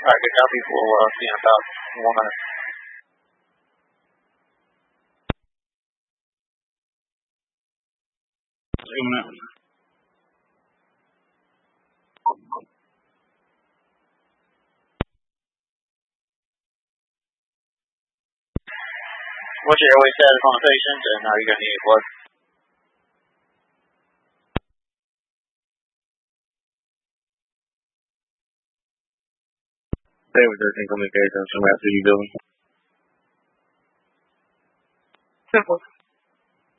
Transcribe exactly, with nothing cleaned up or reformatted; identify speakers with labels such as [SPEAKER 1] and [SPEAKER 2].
[SPEAKER 1] Alright, good copy. We'll uh, see you in about one minute.
[SPEAKER 2] Two minutes.
[SPEAKER 1] What's your airway status on the patient, and are you going to need blood?
[SPEAKER 2] David thirteen communications from after you building.
[SPEAKER 1] Simple.